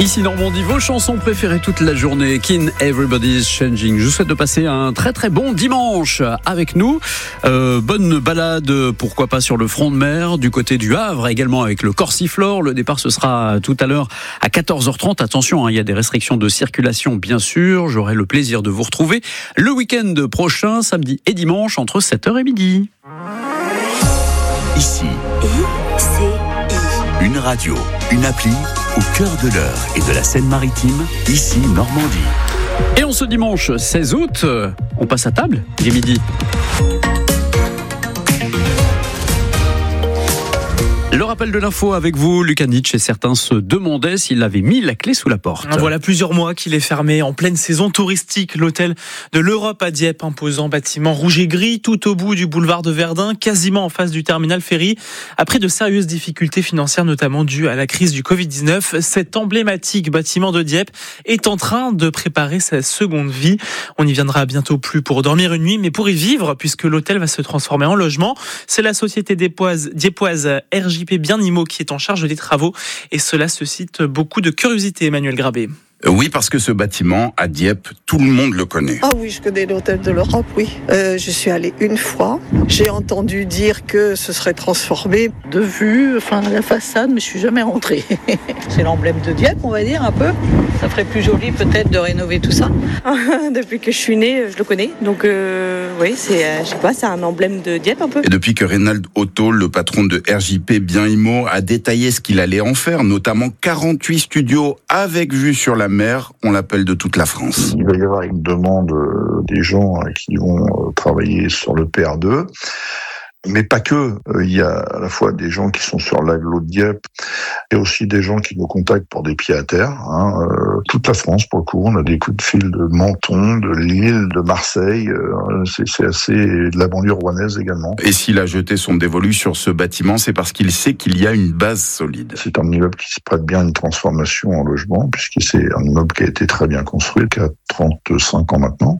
Ici Normandie, vos chansons préférées toute la journée. Keane, Everybody's Changing. Je vous souhaite de passer un très très bon dimanche avec nous. Bonne balade, pourquoi pas sur le front de mer, du côté du Havre, également avec le Corsiflore. Le départ, ce sera tout à l'heure à 14h30. Attention, il y a des restrictions de circulation, bien sûr. J'aurai le plaisir de vous retrouver le week-end prochain, samedi et dimanche, entre 7h et midi. Ici, une radio, une appli au cœur de l'Eure et de la Seine-Maritime, ici Normandie. Et en ce dimanche 16 août, on passe à table, il est midi. Le rappel de l'info avec vous, Lucas Nietzsche, et certains se demandaient s'il avait mis la clé sous la porte. Voilà plusieurs mois qu'il est fermé en pleine saison touristique. L'hôtel de l'Europe à Dieppe, imposant bâtiment rouge et gris, tout au bout du boulevard de Verdun, quasiment en face du terminal ferry. Après de sérieuses difficultés financières, notamment dues à la crise du Covid-19, cet emblématique bâtiment de Dieppe est en train de préparer sa seconde vie. On y viendra bientôt plus pour dormir une nuit, mais pour y vivre, puisque l'hôtel va se transformer en logement. C'est la société diepoise RJP Bien Imo qui est en charge des travaux, et cela suscite beaucoup de curiosité, Emmanuel Grabé. Oui, parce que ce bâtiment, à Dieppe, tout le monde le connaît. Ah oui, je connais l'hôtel de l'Europe, oui. Je suis allée une fois. J'ai entendu dire que ce serait transformé de vue, la façade, mais je suis jamais rentrée. C'est l'emblème de Dieppe, on va dire, un peu. Ça ferait plus joli peut-être de rénover tout ça. Depuis que je suis née, je le connais. Donc oui, c'est un emblème de Dieppe un peu. Et depuis que Reynald Otto, le patron de RJP Bien Imo, a détaillé ce qu'il allait en faire, notamment 48 studios avec vue sur la mer, on l'appelle de toute la France. Il va y avoir une demande des gens qui vont travailler sur le PR2. Mais pas que. Il y a à la fois des gens qui sont sur l'agglo de Dieppe et aussi des gens qui nous contactent pour des pieds à terre. Toute la France, pour le coup. On a des coups de fil de Menton, de Lille, de Marseille. C'est assez de la banlieue rouennaise également. Et s'il a jeté son dévolu sur ce bâtiment, c'est parce qu'il sait qu'il y a une base solide. C'est un immeuble qui se prête bien à une transformation en logement, puisque c'est un immeuble qui a été très bien construit, qui a 35 ans maintenant.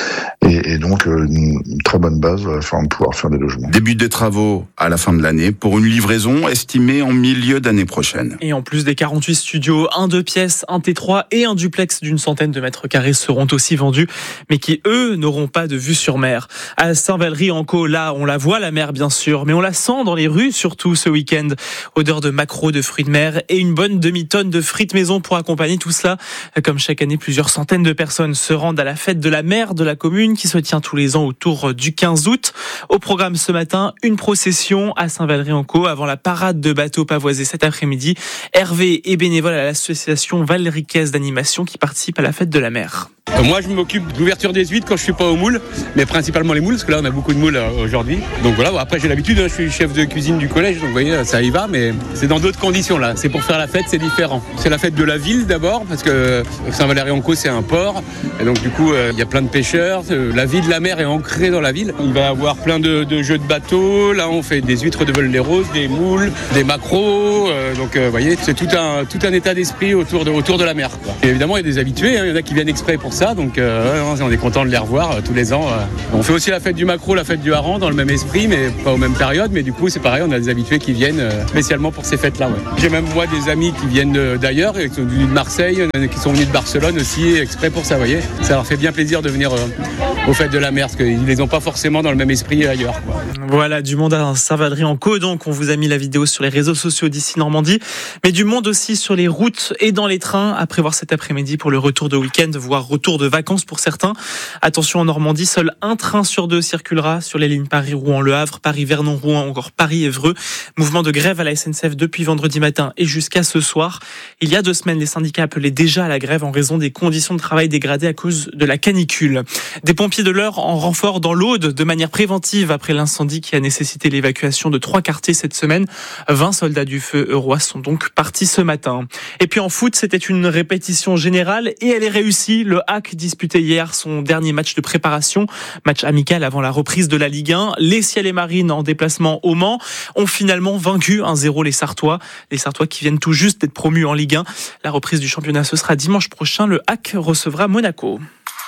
Et donc, une très bonne base afin de pouvoir faire des logements. Début des travaux à la fin de l'année pour une livraison estimée en milieu d'année prochaine. Et en plus des 48 studios, un 2 pièces, un T3 et un duplex d'une centaine de mètres carrés seront aussi vendus, mais qui, eux, n'auront pas de vue sur mer. À Saint-Valery-en-Caux, là, on la voit, la mer, bien sûr, mais on la sent dans les rues, surtout ce week-end. Odeur de maquereau, de fruits de mer et une bonne demi-tonne de frites maison pour accompagner tout cela. Comme chaque année, plusieurs centaines de personnes se rendent à la fête de la mer de la commune qui se tient tous les ans autour du 15 août. Au programme ce matin, une procession à Saint-Valery-en-Caux avant la parade de bateaux pavoisés cet après-midi. Hervé est bénévole à l'association valricaise d'animation qui participe à la fête de la mer. Moi, je m'occupe de l'ouverture des huîtres quand je suis pas aux moules, mais principalement les moules, parce que là, on a beaucoup de moules aujourd'hui. Donc voilà, après, j'ai l'habitude, je suis chef de cuisine du collège, donc vous voyez, ça y va, mais c'est dans d'autres conditions là. C'est pour faire la fête, c'est différent. C'est la fête de la ville d'abord, parce que Saint-Valery-en-Caux, c'est un port, et donc du coup, il y a plein de pêcheurs. La vie de la mer est ancrée dans la ville. Il va y avoir plein de jeux de bateaux. Là, on fait des huîtres de Vol-les-Roses, des moules, des maquereaux. Donc, vous voyez, c'est tout un état d'esprit autour de la mer, quoi. Et évidemment, il y a des habitués, il y en a qui viennent exprès pour ça, donc on est content de les revoir tous les ans. On fait aussi la fête du maquereau, la fête du hareng dans le même esprit, mais pas aux mêmes périodes. Mais du coup, c'est pareil, on a des habitués qui viennent spécialement pour ces fêtes-là. Ouais. J'ai même moi des amis qui viennent d'ailleurs, qui sont venus de Marseille, qui sont venus de Barcelone aussi, exprès pour ça, vous voyez. Ça leur fait bien plaisir de venir aux fêtes de la mer, parce qu'ils les ont pas forcément dans le même esprit ailleurs, quoi. Voilà, du monde à Saint-Valery-en-Caux, donc on vous a mis la vidéo sur les réseaux sociaux d'ici Normandie, mais du monde aussi sur les routes et dans les trains à prévoir cet après-midi pour le retour de week-end, voire retour de vacances pour certains. Attention, en Normandie, seul un train sur 2 circulera sur les lignes Paris-Rouen-Le Havre, Paris-Vernon-Rouen, encore Paris-Évreux. Mouvement de grève à la SNCF depuis vendredi matin et jusqu'à ce soir. Il y a 2 semaines, les syndicats appelaient déjà à la grève en raison des conditions de travail dégradées à cause de la canicule. Des pompiers de l'Eure en renfort dans l'Aude de manière préventive après l'incendie qui a nécessité l'évacuation de 3 quartiers cette semaine. 20 soldats du feu eurois sont donc partis ce matin. Et puis en foot, c'était une répétition générale et elle est réussie. Le HAC disputait hier son dernier match de préparation, match amical avant la reprise de la Ligue 1. Les Ciels et Marines en déplacement au Mans ont finalement vaincu 1-0 les Sartois. Les Sartois qui viennent tout juste d'être promus en Ligue 1. La reprise du championnat, ce sera dimanche prochain. Le HAC recevra Monaco.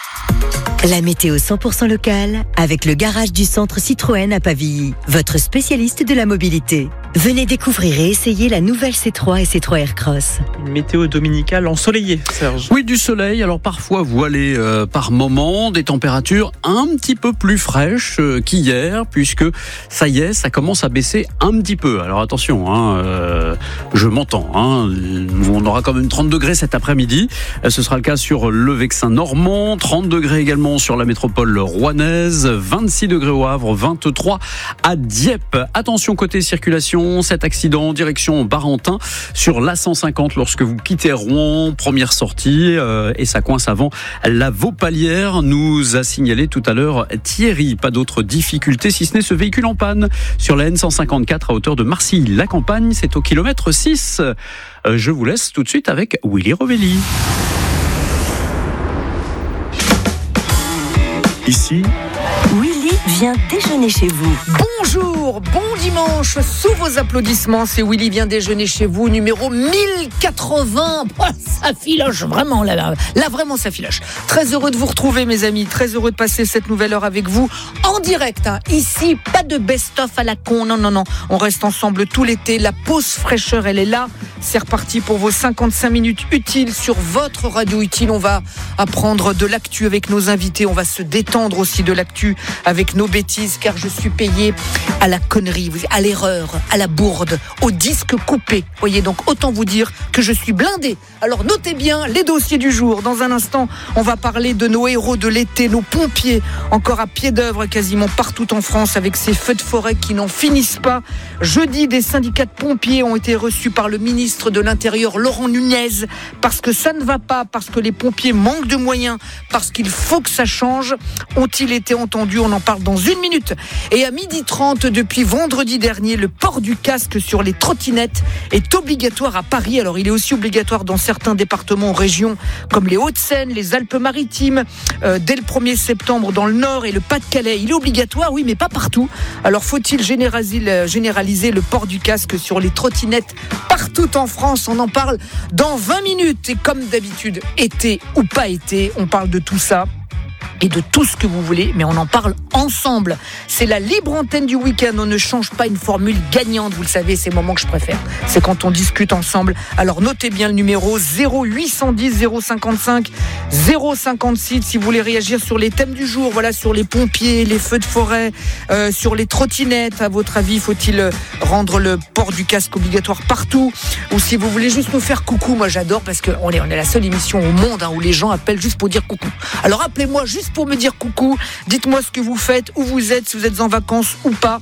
La météo 100% locale avec le garage du centre Citroën à Pavilly, votre spécialiste de la mobilité. Venez découvrir et essayer la nouvelle C3 et C3 Aircross. Une météo dominicale ensoleillée, Serge. Oui, du soleil, alors parfois voilé par moments, des températures un petit peu plus fraîches qu'hier, puisque ça y est, ça commence à baisser un petit peu. Alors attention, je m'entends, on aura quand même 30 degrés cet après-midi. Ce sera le cas sur le Vexin normand, 30 degrés également sur la métropole rouennaise, 26 degrés au Havre, 23 à Dieppe. Attention côté circulation, cet accident direction Barentin sur l'A150 lorsque vous quittez Rouen, première sortie, et ça coince avant la Vaupalière, nous a signalé tout à l'heure Thierry. Pas d'autres difficultés si ce n'est ce véhicule en panne sur la N154 à hauteur de Marcilly-la-Campagne, c'est au kilomètre 6. Je vous laisse tout de suite avec Willy Rovelli. Ici, Willy vient déjeuner chez vous. Bonjour, bon dimanche, sous vos applaudissements, c'est Willy vient déjeuner chez vous, numéro 1080. Oh, ça filoche vraiment, là vraiment ça filoche. Très heureux de vous retrouver mes amis, très heureux de passer cette nouvelle heure avec vous en direct. Ici, pas de best-of à la con, non. On reste ensemble tout l'été, la pause fraîcheur, elle est là. C'est reparti pour vos 55 minutes utiles sur votre radio utile. On va apprendre de l'actu avec nos invités, on va se détendre aussi de l'actu avec nos bêtises, car je suis payé à la connerie, à l'erreur, à la bourde, au disque coupé. Voyez, donc autant vous dire que je suis blindé. Alors notez bien les dossiers du jour. Dans un instant, on va parler de nos héros de l'été, nos pompiers, encore à pied d'œuvre quasiment partout en France avec ces feux de forêt qui n'en finissent pas. Jeudi, des syndicats de pompiers ont été reçus par le ministre de l'Intérieur, Laurent Nunez, parce que ça ne va pas, parce que les pompiers manquent de moyens, parce qu'il faut que ça change. Ont-ils été entendus? On en parle dans une minute. Et à 12h30, depuis vendredi dernier, le port du casque sur les trottinettes est obligatoire à Paris. Alors il est aussi obligatoire dans certains départements ou régions comme les Hauts-de-Seine, les Alpes-Maritimes, dès le 1er septembre dans le Nord et le Pas-de-Calais. Il est obligatoire, oui, mais pas partout. Alors faut-il généraliser le port du casque sur les trottinettes partout en France? On en parle dans 20 minutes. Et comme d'habitude, été ou pas été, on parle de tout ça et de tout ce que vous voulez, mais on en parle ensemble. C'est la libre antenne du week-end. On ne change pas une formule gagnante, vous le savez, c'est le moment que je préfère. C'est quand on discute ensemble. Alors notez bien le numéro 0810 055 056 si vous voulez réagir sur les thèmes du jour, voilà, sur les pompiers, les feux de forêt, sur les trottinettes. À votre avis, faut-il rendre le port du casque obligatoire partout? Ou si vous voulez juste nous faire coucou, moi j'adore, parce qu'on est la seule émission au monde où les gens appellent juste pour dire coucou. Alors appelez-moi juste pour me dire coucou, dites-moi ce que vous faites, où vous êtes, si vous êtes en vacances ou pas.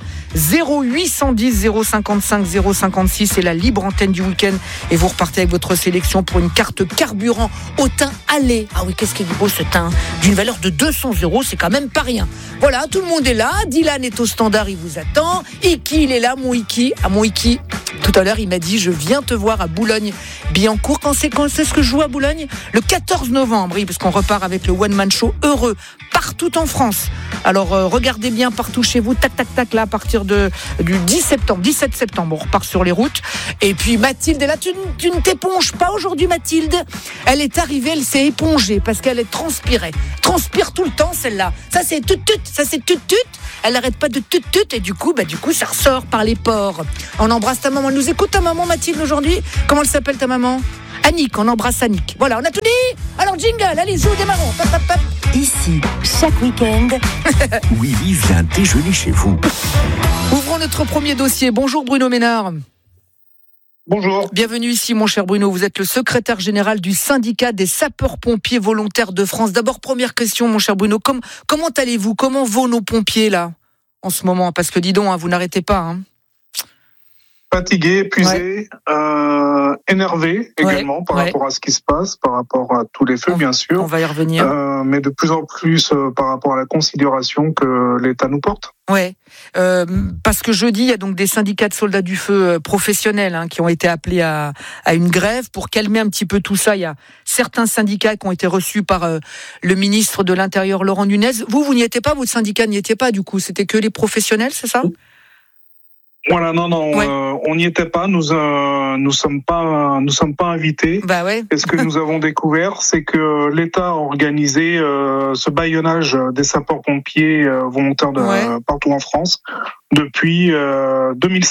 0810 055 056, c'est la libre antenne du week-end et vous repartez avec votre sélection pour une carte carburant au teint allé. Ah oui, qu'est-ce qu'il est beau ce teint, d'une valeur de 200 €, c'est quand même pas rien. Voilà, tout le monde est là, Dylan est au standard, il vous attend, Iki il est là, mon Iki. Ah mon Iki, tout à l'heure il m'a dit je viens te voir à Boulogne-Billancourt. Quand c'est ce que je joue à Boulogne? Le 14 novembre, oui, parce qu'on repart avec le One Man Show heureux partout en France. Alors regardez bien partout chez vous, tac tac tac, là à partir du 17 septembre, on repart sur les routes. Et puis Mathilde est là, tu ne t'éponges pas aujourd'hui Mathilde? Elle est arrivée, elle s'est épongée parce qu'elle est transpirée. Transpire tout le temps celle-là. Ça c'est tut, ça c'est tut. Elle n'arrête pas de tut et du coup ça ressort par les pores. On embrasse ta maman. Elle nous écoute ta maman Mathilde aujourd'hui? Comment elle s'appelle ta maman? Annick, on embrasse Annick. Voilà, on a tout dit. Alors jingle, allez, joue des marrons. Pop, pop, pop. Ici, chaque week-end, Willy vient déjeuner chez vous. Ouvrons notre premier dossier. Bonjour Bruno Ménard. Bonjour. Bienvenue ici mon cher Bruno, vous êtes le secrétaire général du syndicat des sapeurs-pompiers volontaires de France. D'abord, première question mon cher Bruno, comment allez-vous? Comment vont nos pompiers là, en ce moment? Parce que dis donc, vous n'arrêtez pas. Fatigué, épuisé, énervé également par rapport à ce qui se passe, par rapport à tous les feux bien sûr. On va y revenir. Mais de plus en plus par rapport à la considération que l'État nous porte. Ouais, parce que jeudi, il y a donc des syndicats de soldats du feu professionnels qui ont été appelés à une grève pour calmer un petit peu tout ça. Il y a certains syndicats qui ont été reçus par le ministre de l'Intérieur, Laurent Nunez. Vous n'y étiez pas, votre syndicat n'y était pas du coup, c'était que les professionnels, c'est ça? Voilà, non, ouais. On n'y était pas. Nous sommes pas invités. Bah ouais. Et ce que nous avons découvert, c'est que l'État a organisé ce bâillonnage des sapeurs-pompiers volontaires partout en France depuis 2005.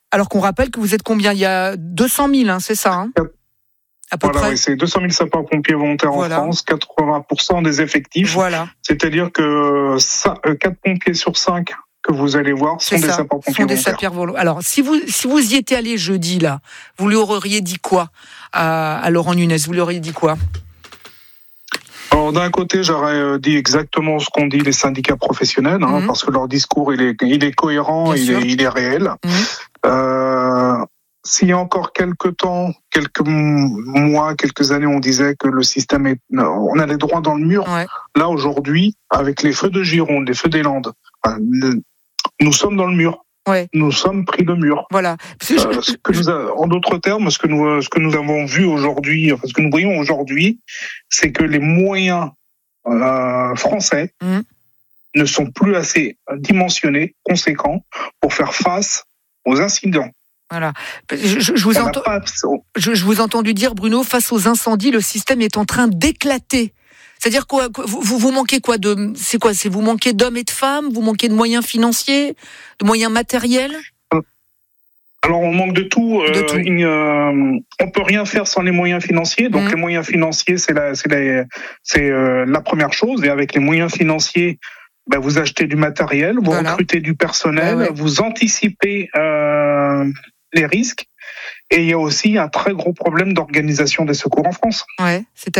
Alors qu'on rappelle que vous êtes combien ? Il y a 200 000, hein, c'est ça, hein ? À peu près. Oui, c'est 200 000 sapeurs-pompiers volontaires en France, 80% des effectifs. Voilà. C'est-à-dire que 4 pompiers sur 5 que vous allez voir sont des sapeurs-pompiers volontaires. Alors, si vous y étiez allé jeudi, là, vous lui auriez dit quoi à Laurent Nunez ? Vous lui auriez dit quoi ? Alors, d'un côté, j'aurais dit exactement ce qu'ont dit les syndicats professionnels, parce que leur discours, il est cohérent, il est réel. S'il y a encore quelques temps, quelques mois, quelques années, on disait que le système on allait droit dans le mur. Ouais. Là, aujourd'hui, avec les feux de Gironde, les feux des Landes, nous sommes dans le mur. Ouais. Nous sommes pris de mur. Voilà. En d'autres termes, ce que nous avons vu aujourd'hui, ce que nous voyons aujourd'hui, c'est que les moyens français ne sont plus assez dimensionnés, conséquents, pour faire face aux incidents. Voilà. Je vous ai entendu dire, Bruno, face aux incendies, le système est en train d'éclater. C'est-à-dire quoi ? Vous manquez quoi ? C'est quoi ? Vous manquez d'hommes et de femmes ? Vous manquez de moyens financiers ? De moyens matériels ? Alors on manque de tout. On peut rien faire sans les moyens financiers. Donc les moyens financiers, c'est la première chose. Et avec les moyens financiers, vous achetez du matériel, vous recrutez du personnel, vous anticipez les risques. Et il y a aussi un très gros problème d'organisation des secours en France. Ouais, c'est-à-dire ?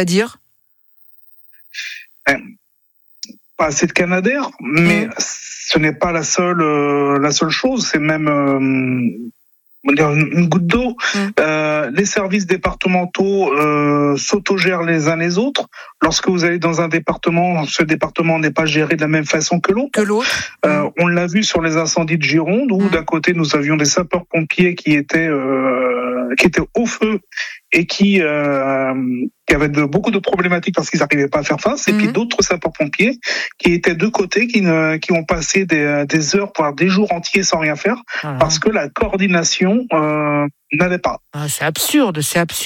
Pas assez de Canadair, mais ce n'est pas la seule chose. C'est même une goutte d'eau. Les services départementaux s'autogèrent les uns les autres. Lorsque vous allez dans un département, ce département n'est pas géré de la même façon que l'autre. On l'a vu sur les incendies de Gironde, où d'un côté nous avions des sapeurs-pompiers qui étaient au feu et qui avaient beaucoup de problématiques parce qu'ils n'arrivaient pas à faire face, et puis d'autres sapeurs-pompiers qui étaient de côté, qui ont passé des heures, voire des jours entiers sans rien faire, parce que la coordination n'allait pas. C'est absurde.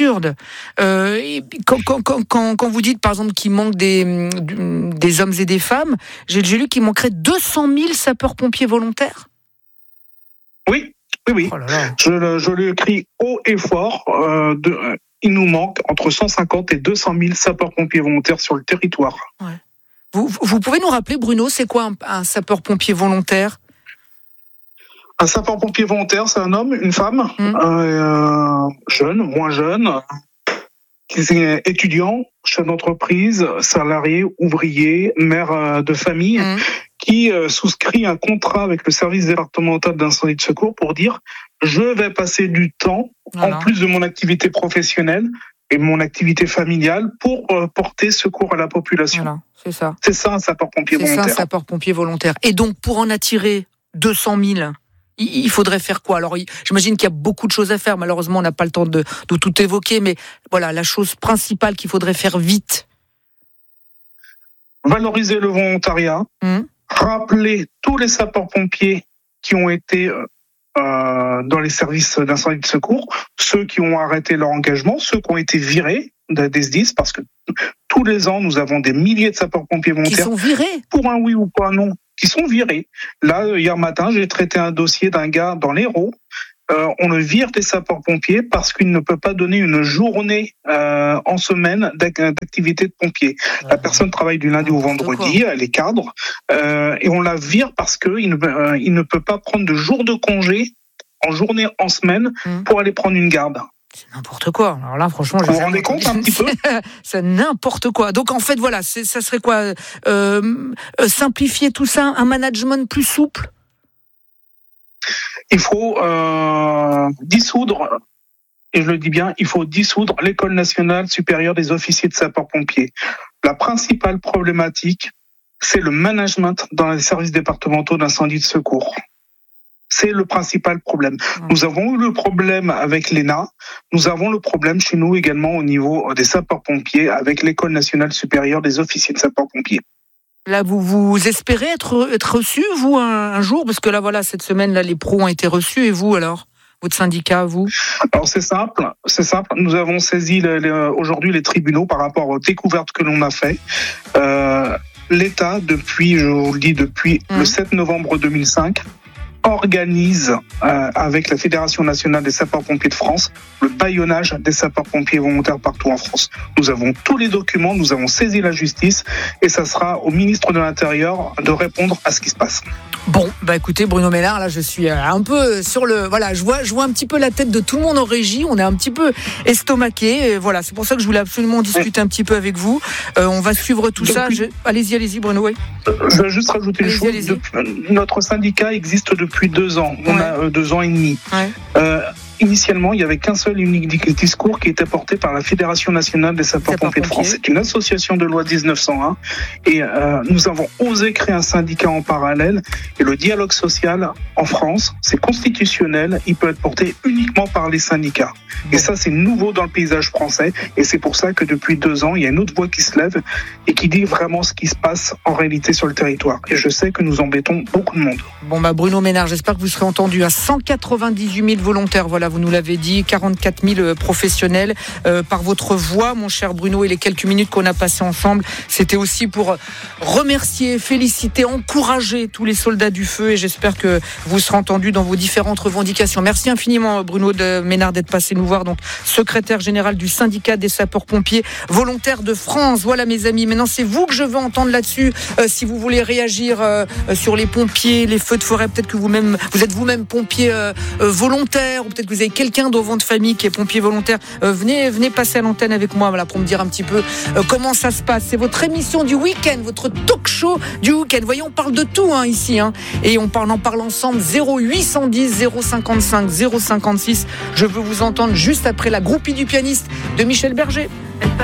Quand vous dites, par exemple, qu'il manque des hommes et des femmes, j'ai lu qu'il manquerait 200 000 sapeurs-pompiers volontaires. Oui. Oh là là. Je le crie haut et fort. Il nous manque entre 150 et 200 000 sapeurs-pompiers volontaires sur le territoire. Ouais. Vous pouvez nous rappeler, Bruno, c'est quoi un sapeur-pompier volontaire ? Un sapeur-pompier volontaire, c'est un homme, une femme, jeune, moins jeune, étudiant, chef d'entreprise, salarié, ouvrier, mère de famille, qui souscrit un contrat avec le service départemental d'incendie de secours pour dire « je vais passer du temps, en plus de mon activité professionnelle et mon activité familiale, pour porter secours à la population ». Voilà, c'est ça. C'est ça un sapeur-pompier volontaire. C'est ça un sapeur-pompier volontaire. Et donc, pour en attirer 200 000, il faudrait faire quoi ? Alors, j'imagine qu'il y a beaucoup de choses à faire. Malheureusement, on n'a pas le temps de tout évoquer, mais voilà, la chose principale qu'il faudrait faire vite. Valoriser le volontariat. Rappeler tous les sapeurs-pompiers qui ont été dans les services d'incendie de secours, ceux qui ont arrêté leur engagement, ceux qui ont été virés des SDIS, parce que tous les ans, nous avons des milliers de sapeurs-pompiers volontaires. Qui sont virés ? Pour un oui ou pour un non, qui sont virés. Là, hier matin, j'ai traité un dossier d'un gars dans l'Hérault. On le vire des sapeurs-pompiers parce qu'il ne peut pas donner une journée en semaine d'activité de pompier. La personne travaille du lundi au vendredi, elle est cadre, et on la vire parce qu'il ne peut pas prendre de jours de congé en journée, en semaine, pour aller prendre une garde. C'est n'importe quoi. Alors là, franchement, vous vous rendez compte un petit peu ? C'est n'importe quoi. Donc en fait, voilà, ça serait quoi ? Simplifier tout ça, un management plus souple ? Il faut dissoudre, et je le dis bien, il faut dissoudre l'École nationale supérieure des officiers de sapeurs-pompiers. La principale problématique, c'est le management dans les services départementaux d'incendie de secours. C'est le principal problème. Nous avons eu le problème avec l'ENA, nous avons le problème chez nous également au niveau des sapeurs-pompiers avec l'École nationale supérieure des officiers de sapeurs-pompiers. Là, vous espérez être reçu, vous, un jour ? Parce que là, voilà, cette semaine, là, les pros ont été reçus. Et vous, alors ? Votre syndicat, vous ? Alors, c'est simple. Nous avons saisi aujourd'hui les tribunaux par rapport aux découvertes que l'on a fait. L'État, depuis le 7 novembre 2005, organise avec la Fédération nationale des sapeurs-pompiers de France le bâillonnage des sapeurs-pompiers volontaires partout en France. Nous avons tous les documents, nous avons saisi la justice et ça sera au ministre de l'Intérieur de répondre à ce qui se passe. Bon, écoutez Bruno Ménard, là je suis un peu sur le... Voilà, je vois un petit peu la tête de tout le monde en régie, on est un petit peu estomaqué. Voilà, c'est pour ça que je voulais absolument discuter un petit peu avec vous. On va suivre tout ça. Allez-y Bruno, oui. Je vais juste rajouter une chose. Notre syndicat existe depuis 2 ans. On a 2 ans et demi. Initialement, il n'y avait qu'un seul et unique discours qui était porté par la Fédération nationale des sapeurs-pompiers de France. C'est une association de loi 1901 et nous avons osé créer un syndicat en parallèle et le dialogue social en France, c'est constitutionnel, il peut être porté uniquement par les syndicats. Et ça, c'est nouveau dans le paysage français et c'est pour ça que depuis 2 ans, il y a une autre voix qui se lève et qui dit vraiment ce qui se passe en réalité sur le territoire. Et je sais que nous embêtons beaucoup de monde. Bon, Bruno Ménard, j'espère que vous serez entendu à 198 000 volontaires, voilà, vous nous l'avez dit, 44 000 professionnels par votre voix, mon cher Bruno, et les quelques minutes qu'on a passées ensemble, c'était aussi pour remercier, féliciter, encourager tous les soldats du feu et j'espère que vous serez entendus dans vos différentes revendications. Merci infiniment Bruno Ménard d'être passé nous voir, donc secrétaire général du syndicat des sapeurs-pompiers volontaires de France. Voilà mes amis, maintenant c'est vous que je veux entendre là-dessus. Si vous voulez réagir sur les pompiers, les feux de forêt, peut-être que vous êtes vous-même pompier volontaire ou peut-être que vous avez quelqu'un dans votre famille qui est pompier volontaire, venez passer à l'antenne avec moi pour me dire un petit peu comment ça se passe. C'est votre émission du week-end, votre talk show du week-end. Voyez, on parle de tout ici et on en parle ensemble. 0810 055 056. Je veux vous entendre juste après la groupie du pianiste de Michel Berger.